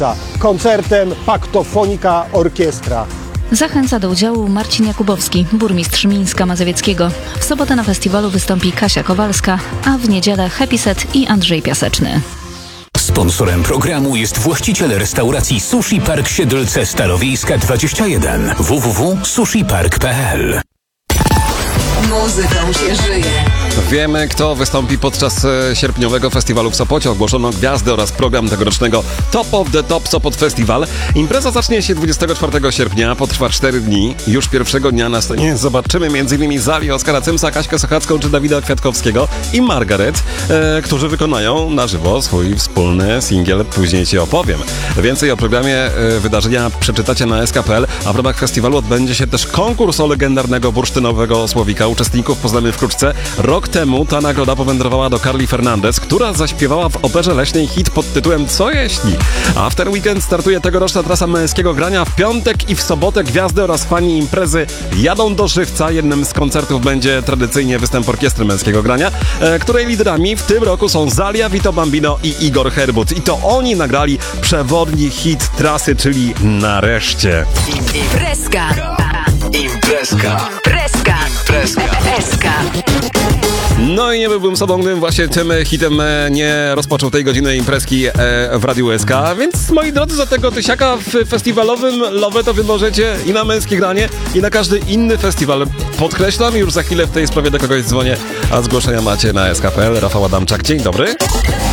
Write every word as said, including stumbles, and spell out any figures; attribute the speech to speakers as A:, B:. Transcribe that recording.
A: koncertem Paktofonika Orkiestra.
B: Zachęca do udziału Marcin Jakubowski, burmistrz Mińska Mazowieckiego. W sobotę na festiwalu wystąpi Kasia Kowalska, a w niedzielę Happy Set i Andrzej Piaseczny.
C: Sponsorem programu jest właściciel restauracji Sushi Park Siedlce Starowiejska dwadzieścia jeden w w w kropka sushi park kropka p l.
D: Muzyką się żyje.
E: Wiemy, kto wystąpi podczas e, sierpniowego festiwalu w Sopocie. Ogłoszono gwiazdy oraz program tegorocznego Top of the Top Sopot Festival. Impreza zacznie się dwudziestego czwartego sierpnia, potrwa cztery dni. Już pierwszego dnia na scenie zobaczymy m.in. Zali, Oskara Cymsa, Kaśkę Sochacką czy Dawida Kwiatkowskiego i Margaret, e, którzy wykonają na żywo swój wspólny singiel Później Ci opowiem. Więcej o programie e, wydarzenia przeczytacie na s k kropka p l, a w ramach festiwalu odbędzie się też konkurs o legendarnego bursztynowego słowika. Uczestników poznamy wkrótce. Rok temu ta nagroda powędrowała do Carly Fernandez, która zaśpiewała w Operze Leśnej hit pod tytułem Co jeśli? A w ten weekend startuje tegoroczna trasa męskiego grania. W piątek i w sobotę gwiazdy oraz fani imprezy jadą do Żywca. Jednym z koncertów będzie tradycyjnie występ orkiestry męskiego grania, e, której liderami w tym roku są Zalia, Vito Bambino i Igor Herbut. I to oni nagrali przewodni hit trasy, czyli Nareszcie.
D: Imprezka.
C: Imprezka.
D: Imprezka. Imprezka.
E: No i nie byłbym sobą, gdybym właśnie tym hitem nie rozpoczął tej godziny imprezki w Radiu S K. Więc moi drodzy, za tego tysiaka w festiwalowym Love to wy możecie i na męskie granie, i na każdy inny festiwal. Podkreślam, już za chwilę w tej sprawie do kogoś dzwonię, a zgłoszenia macie na s k kropka p l. Rafał Adamczak, dzień dobry.